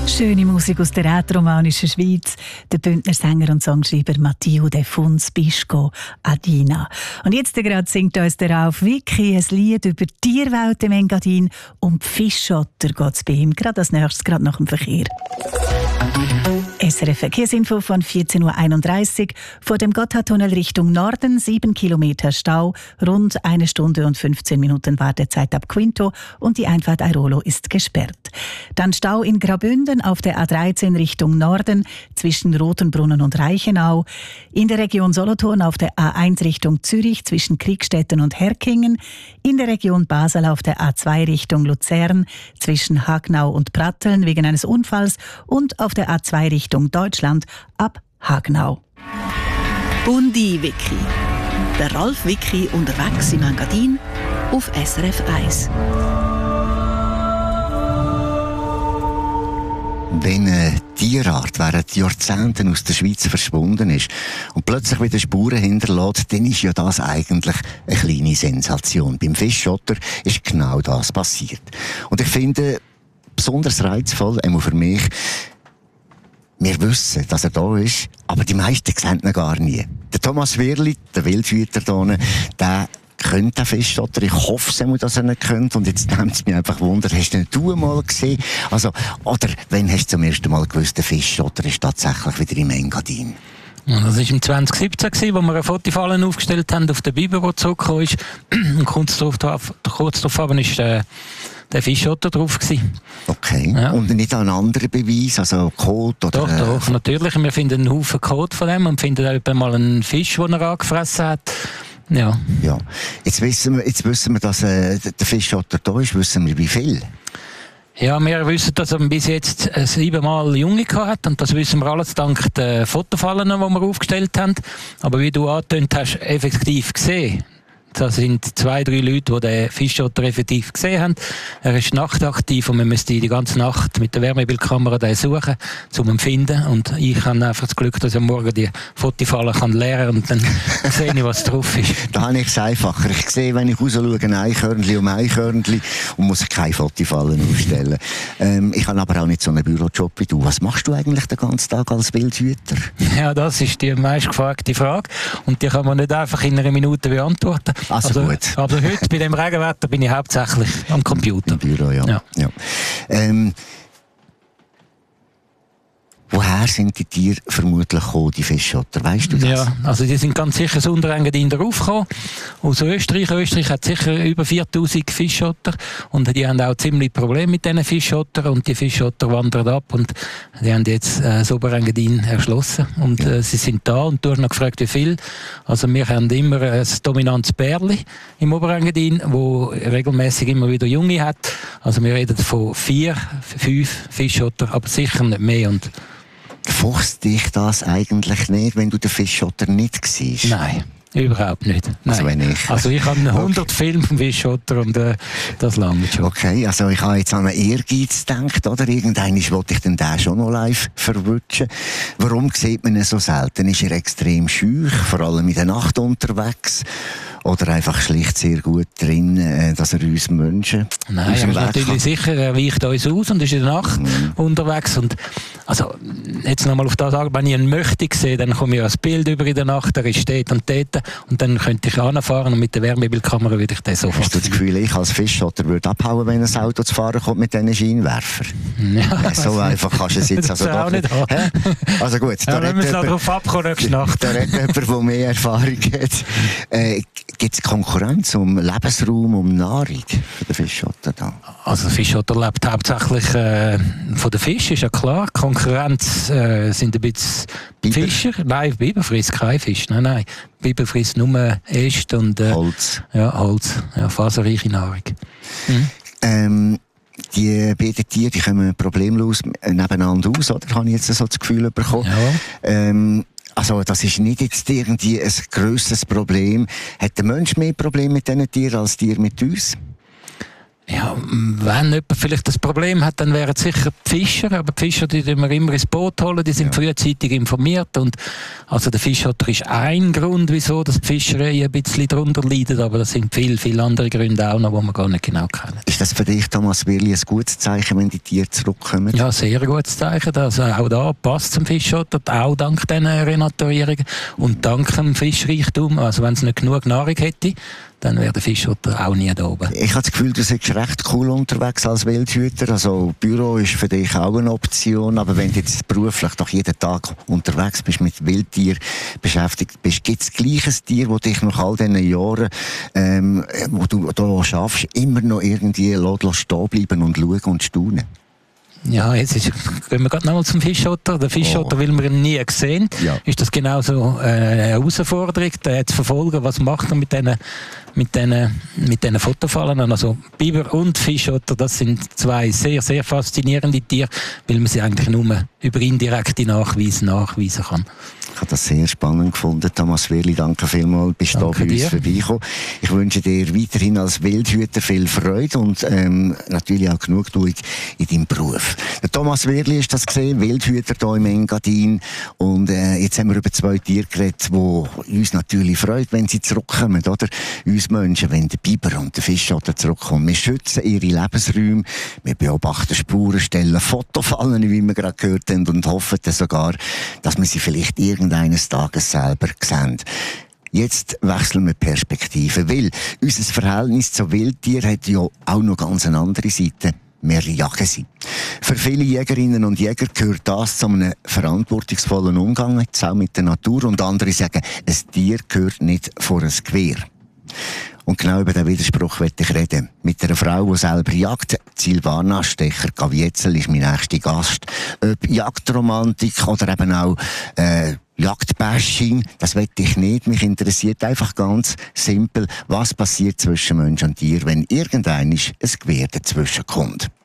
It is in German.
Schöne Musik aus der rätoromanischen Schweiz. Der Bündner Sänger und Songschreiber Matteo De Funs Bisco Adina. Und jetzt gerade singt uns der Ralf Wicki ein Lied über die Tierwelt im Engadin. Um die Fischotter geht es bei ihm gerade als nächstes, gerade nach dem Verkehr. SRF Verkehrsinfo von 14.31 Uhr. Vor dem Gotthardtunnel Richtung Norden 7 Kilometer Stau, rund 1 Stunde und 15 Minuten Wartezeit ab Quinto und die Einfahrt Airolo ist gesperrt. Dann Stau in Graubünden auf der A13 Richtung Norden zwischen Rotenbrunnen und Reichenau. In der Region Solothurn auf der A1 Richtung Zürich zwischen Kriegstetten und Herkingen. In der Region Basel auf der A2 Richtung Luzern zwischen Hagnau und Pratteln wegen eines Unfalls und auf der A2 Richtung Deutschland ab Hagnau. Bundi Wiki. Der Ralf Wicki unterwegs im Engadin auf SRF 1. Wenn eine Tierart während Jahrzehnten aus der Schweiz verschwunden ist und plötzlich wieder Spuren hinterlässt, dann ist ja das eigentlich eine kleine Sensation. Beim Fischotter ist genau das passiert. Und ich finde, besonders reizvoll, einmal für mich, wir wissen, dass er da ist, aber die meisten sehen ihn gar nie. Der Thomas Wirli, der Wildhüter hier, der kennt den Fischotter. Ich hoffe es, dass er nicht kennt. Und jetzt nimmt es mich einfach Wunder, hast du mal gesehen? Also, oder wenn hast du zum ersten Mal gewusst, der Fischotter ist tatsächlich wieder im Engadin? Das war im 2017, wo wir eine Fotofalle aufgestellt haben auf der Bibel, die zurückgekommen ist. Und kurz darauf war der Fischotter drauf gewesen. Okay. Ja. Und nicht ein anderer Beweis, also Code oder... Doch, natürlich. Wir finden einen Haufen Code von dem und finden auch mal einen Fisch, den er angefressen hat. Ja. Ja. Jetzt wissen wir, dass der Fischotter da ist. Wissen wir, wie viel? Ja, wir wissen, dass er bis jetzt 7-mal Junge gehabt hat. Und das wissen wir alles dank der Fotofallen, die wir aufgestellt haben. Aber wie du angetönt hast, effektiv gesehen. Das sind 2-3 Leute, die den Fischotter effektiv gesehen haben. Er ist nachtaktiv und wir müssen die ganze Nacht mit der Wärmebildkamera den suchen, um ihn zu finden. Und ich habe einfach das Glück, dass ich am Morgen die Fotofalle leeren kann und dann sehe ich, was drauf ist. Da habe ich es einfacher. Ich sehe, wenn ich raus schaue, ein Eichhörnchen um Eichhörnchen und muss keine Fotofallen aufstellen. Ich habe aber auch nicht so einen Bürojob wie du. Was machst du eigentlich den ganzen Tag als Wildhüter? Ja, das ist die meistgefragte Frage. Und die kann man nicht einfach in einer Minute beantworten. Also gut. Aber heute, bei dem Regenwetter, bin ich hauptsächlich am Computer. Im Büro, ja. Woher sind die Tiere vermutlich gekommen, die Fischotter? Weißt du das? Ja, also die sind ganz sicher das Unterengadin raufgekommen. Aus Österreich. Österreich hat sicher über 4000 Fischotter. Und die haben auch ziemlich Probleme mit diesen Fischottern. Und die Fischotter wandern ab. Und die haben jetzt das Oberengadin erschlossen. Und sie sind da. Und du hast noch gefragt, wie viel. Also wir haben immer ein dominantes Bärli im Oberengadin, wo regelmäßig immer wieder Junge hat. Also wir reden von 4, 5 Fischotter, aber sicher nicht mehr. Und fuchst dich das eigentlich nicht, wenn du den Fischotter nicht siehst? Nein, überhaupt nicht. Nein. Also ich habe 100 Filme vom Fischotter und das lange schon. Okay, also ich habe jetzt an einen Ehrgeiz gedacht, oder? Irgendwann wollte ich den schon noch live verwutschen. Warum sieht man ihn so selten? Ist er extrem schüch, vor allem in der Nacht unterwegs? Oder einfach schlicht sehr gut drin, dass er uns Menschen... Nein, er ist natürlich sicher, er weicht uns aus und ist in der Nacht unterwegs. Und also, jetzt nochmal auf das sagen, wenn ich ihn möchte sehen, dann komme ich ein Bild über in der Nacht, er ist dort und dort. Und dann könnte ich anfahren und mit der Wärmebildkamera würde ich den sofort... Hast du das Gefühl, ich als Fischotter würde abhauen, wenn ein Auto zu fahren kommt mit diesen Scheinwerfern? Ja, so einfach kannst du es jetzt also doch nicht haben. Also gut, da wenn wir darauf abkommen nächste Nacht. Da redet jemand, der mehr Erfahrung hat. Gibt es Konkurrenz um Lebensraum, um Nahrung für den Fischotter da? Also der Fischotter lebt hauptsächlich von den Fischen, ist ja klar. Konkurrenz sind ein bisschen Fischer. Nein, Biber frisst kein Fisch. Nein. Biber frisst nur Äste und Holz. Ja, Holz. Ja, faserreiche Nahrung. Die beiden Tiere, die kommen problemlos nebeneinander aus, oder? Habe ich jetzt so das Gefühl bekommen. Ja. Also, das ist nicht jetzt irgendwie ein grösseres Problem. Hat der Mensch mehr Probleme mit diesen Tieren als Tiere mit uns? Ja, wenn jemand vielleicht das Problem hat, dann wären es sicher die Fischer, aber die Fischer, die wir immer ins Boot holen, die sind frühzeitig informiert und also der Fischotter ist ein Grund, wieso das die Fischerei ein bisschen darunter leidet, aber das sind viele andere Gründe auch noch, die wir gar nicht genau kennen. Ist das für dich, Thomas Wirli, ein gutes Zeichen, wenn die Tiere zurückkommen? Ja, sehr gutes Zeichen. Also auch da passt zum Fischotter, auch dank diesen Renaturierungen und dank dem Fischreichtum. Also wenn es nicht genug Nahrung hätte, dann wäre der Fischotter auch nie da oben. Ich habe das Gefühl, du bist recht cool unterwegs als Wildhüter. Also Büro ist für dich auch eine Option, aber wenn du jetzt beruflich doch jeden Tag unterwegs bist, mit Wildtieren beschäftigt bist, gibt es gleich ein Tier, das dich nach all diesen Jahren, wo du da schaffst, immer noch irgendwie stehen bleiben und schauen und staunen? Ja, jetzt gehen wir gerade nochmal zum Fischotter. Der Fischotter, weil wir ihn nie gesehen, ist das genauso eine Herausforderung, den zu verfolgen. Was macht er mit diesen Fotofallen? Also Biber und Fischotter, das sind zwei sehr, sehr faszinierende Tiere, weil man sie eigentlich nur über indirekte Nachweise nachweisen kann. Ich habe das sehr spannend gefunden. Thomas Wirli, danke vielmals, bist du bei uns vorbeigekommen. Ich wünsche dir weiterhin als Wildhüter viel Freude und natürlich auch Genugtuung in deinem Beruf. Der Thomas Wirli ist das gesehen, Wildhüter hier im Engadin. Und jetzt haben wir über zwei Tiere geredet, die uns natürlich freut, wenn sie zurückkommen, oder? Uns Menschen, wenn der Biber und der Fischotter zurückkommen. Wir schützen ihre Lebensräume, wir beobachten Spuren, stellen Fotofallen, wie wir gerade gehört haben, und hoffen dann sogar, dass wir sie vielleicht eines Tages selber sehen. Jetzt wechseln wir Perspektive, weil unser Verhältnis zu Wildtieren hat ja auch noch ganz eine andere Seite. Wir jagen sie. Für viele Jägerinnen und Jäger gehört das zu einem verantwortungsvollen Umgang auch mit der Natur, und andere sagen, ein Tier gehört nicht vor ein Gewehr. Und genau über diesen Widerspruch möchte ich reden. Mit einer Frau, die selber jagt. Silvana Stecher-Gavietzel ist mein nächster Gast. Ob Jagdromantik oder eben auch Jagdbashing, das will ich nicht. Mich interessiert einfach ganz simpel, was passiert zwischen Mensch und Tier, wenn irgendein Gewehr dazwischen kommt.